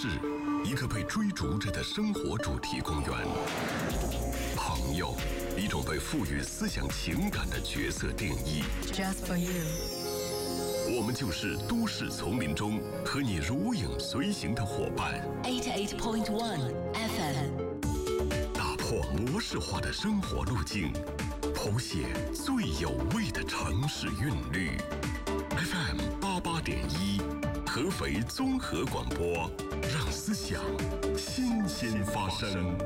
市，一个被追逐着的生活主题公园。朋友，一种被赋予思想情感的角色定义。 Just for you。 我们就是都市丛林中和你如影随形的伙伴。 88.1 FM。 打破模式化的生活路径，谱写最有味的城市韵律。FM 88.1，合肥综合广播，让思想新鲜发生。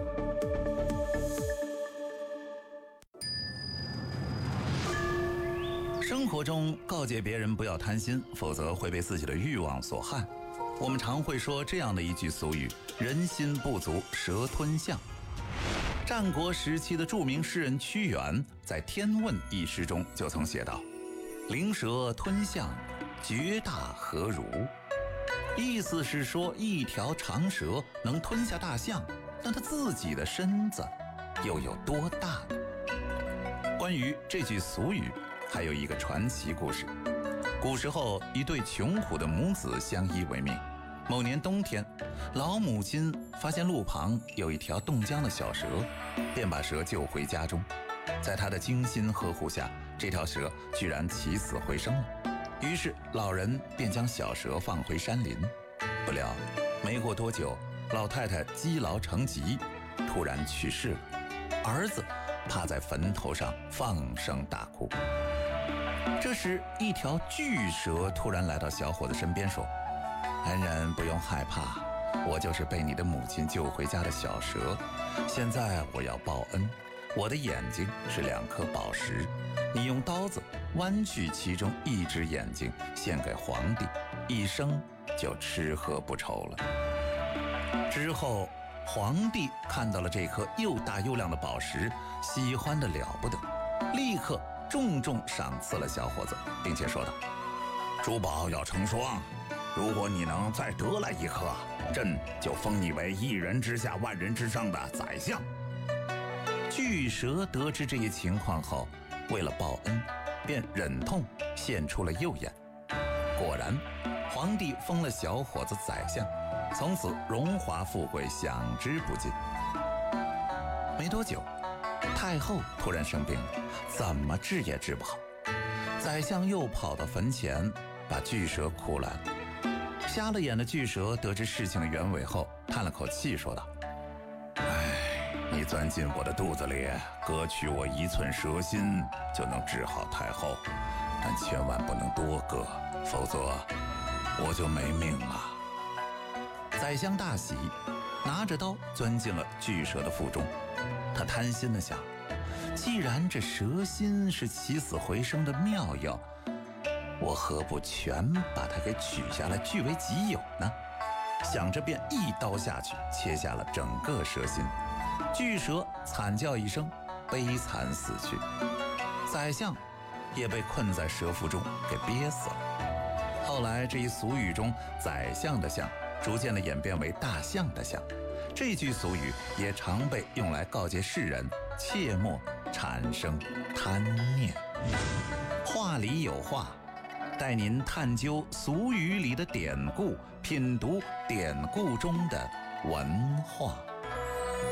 生活中告诫别人不要贪心，否则会被自己的欲望所害。我们常会说这样的一句俗语：人心不足蛇吞象。战国时期的著名诗人屈原在《天问》一诗中就曾写道：灵蛇吞象，绝大何如？意思是说，一条长蛇能吞下大象，那它自己的身子又有多大呢？关于这句俗语，还有一个传奇故事。古时候，一对穷苦的母子相依为命。某年冬天，老母亲发现路旁有一条冻僵的小蛇，便把蛇救回家中。在她的精心呵护下，这条蛇居然起死回生了。于是老人便将小蛇放回山林。不料没过多久，老太太积劳成疾，突然去世了。儿子趴在坟头上放声大哭。这时一条巨蛇突然来到小伙子身边说：恩人不用害怕，我就是被你的母亲救回家的小蛇，现在我要报恩。我的眼睛是2颗宝石，你用刀子剜去其中1只眼睛献给皇帝，一生就吃喝不愁了。之后皇帝看到了这颗又大又亮的宝石，喜欢得了不得，立刻重重赏赐了小伙子，并且说道：珠宝要成双，如果你能再得来1颗，朕就封你为1人之下万人之上的宰相。巨蛇得知这一情况后，为了报恩，便忍痛献出了右眼。果然，皇帝封了小伙子宰相，从此荣华富贵享之不尽。没多久，太后突然生病了，怎么治也治不好。宰相又跑到坟前，把巨蛇哭来了。瞎了眼的巨蛇得知事情的原委后，叹了口气说道：你钻进我的肚子里，割取我1寸蛇心，就能治好太后，但千万不能多割，否则我就没命了。宰相大喜，拿着刀钻进了巨蛇的腹中。他贪心地想，既然这蛇心是起死回生的妙药，我何不全把它给取下来据为己有呢？想着便一刀下去，切下了整个蛇心。巨蛇惨叫一声，悲惨死去。宰相也被困在蛇腹中给憋死了。后来这一俗语中，宰相的相逐渐的演变为大象的象。这句俗语也常被用来告诫世人切莫产生贪念。话里有话，带您探究俗语里的典故，品读典故中的文化。